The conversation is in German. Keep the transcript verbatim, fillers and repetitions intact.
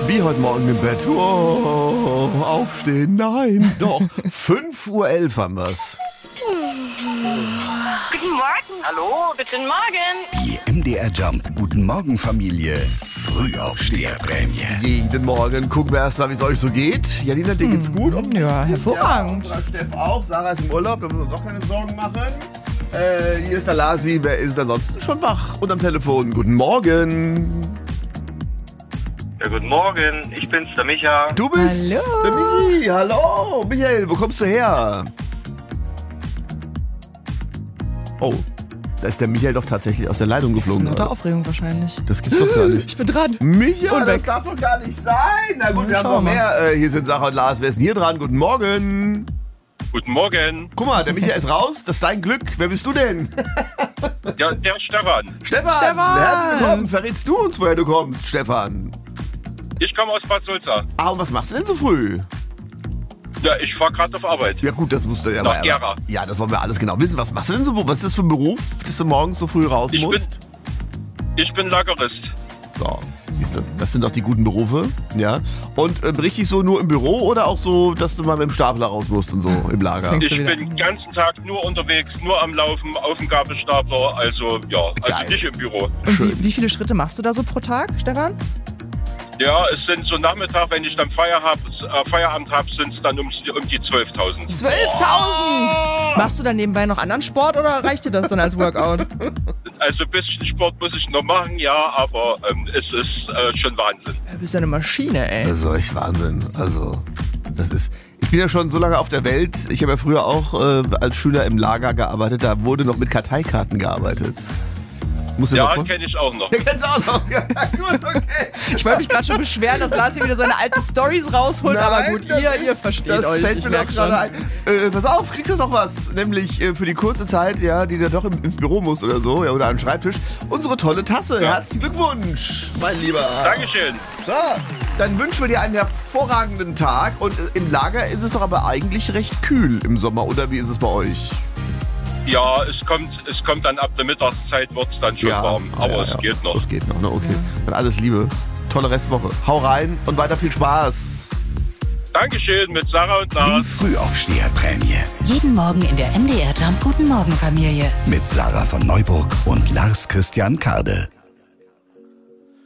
Wie heute Morgen im Bett. Oh, aufstehen, nein, doch. fünf Uhr elf haben wir's. Guten Morgen. Hallo, guten Morgen. Die M D R Jump Guten Morgen Familie Frühaufsteherprämie. Jeden Morgen gucken wir erstmal, wie es euch so geht. Janina, dir geht's gut? Ja, hervorragend. Ja, Steff auch. Sarah ist im Urlaub, da müssen wir uns auch keine Sorgen machen. Äh, hier ist der Lasi. Wer ist ansonsten schon wach und am Telefon? Guten Morgen. Ja, guten Morgen. Ich bin's, der Micha. Du bist Hallo. der Michi. Hallo. Michael, wo kommst du her? Oh, da ist der Michael doch tatsächlich aus der Leitung geflogen. Lauter Aufregung wahrscheinlich. Das gibt's doch gar nicht. Ich bin dran. Micha, Und das weg. darf doch gar nicht sein. Na gut, Na, wir haben schauen noch wir mehr. Äh, hier sind Sarah und Lars. Wer ist denn hier dran? Guten Morgen. Guten Morgen. Guck mal, der Micha ist raus. Das ist dein Glück. Wer bist du denn? Ja, der Stefan. Stefan. Stefan. Herzlich willkommen. Verrätst du uns, woher du kommst, Stefan? Ich komme aus Bad Sulza. Ah, und was machst du denn so früh? Ja, ich fahre gerade auf Arbeit. Ja gut, das musst du ja Nach mal. Gera. Ja, das wollen wir alles genau wissen. Was machst du denn so? Was ist das für ein Beruf, dass du morgens so früh raus Ich bin, musst? ich bin Lagerist. So, siehst du, das sind doch die guten Berufe, ja. Und äh, richtig so nur im Büro oder auch so, dass du mal mit dem Stapler raus musst und so im Lager? Fängst Ich du wieder bin den ganzen Tag nur unterwegs, nur am Laufen, auf dem Gabelstapler. Also, ja, also Geil. nicht im Büro. Und wie, wie viele Schritte machst du da so pro Tag, Stefan? Ja, es sind so Nachmittag, wenn ich dann Feier hab, äh, Feierabend habe, sind es dann um, um die zwölftausend. zwölftausend! Machst du dann nebenbei noch anderen Sport oder reicht dir das dann als Workout? Also ein bisschen Sport muss ich noch machen, ja, aber ähm, es ist äh, schon Wahnsinn. Du bist ja eine Maschine, ey. Also echt Wahnsinn. Also, das ist. Ich bin ja schon so lange auf der Welt. Ich habe ja früher auch äh, als Schüler im Lager gearbeitet. Da wurde noch mit Karteikarten gearbeitet. Musst du dir Ja, mal vor- kenne ich auch noch. Den kennst du auch noch. Ja, gut, okay. Ich wollte mich gerade schon beschweren, dass Lars hier wieder seine alten Storys rausholt, aber Nein, gut, das ihr, ist- ihr versteht das euch. fällt Ich mir merk doch gerade schon. ein. Äh, pass auf, kriegst du noch was? Nämlich äh, für die kurze Zeit, ja, die du doch im, ins Büro musst oder so, ja, oder an den Schreibtisch. Unsere tolle Tasse. Ja. Herzlichen Glückwunsch, mein Lieber. Dankeschön. So, dann wünschen wir dir einen hervorragenden Tag. Und äh, im Lager ist es doch aber eigentlich recht kühl im Sommer, oder wie ist es bei euch? Ja, es kommt, es kommt dann ab der Mittagszeit, wird es dann schon warm. Aber ja, es ja. geht noch. Es geht noch, ne? Okay. Dann alles Liebe. Tolle Restwoche. Hau rein und weiter viel Spaß. Dankeschön mit Sarah und Die Lars. Frühaufsteherprämie Jeden Morgen in der M D R Jump Guten Morgen Familie. mit Sarah von Neuburg und Lars Christian Kade.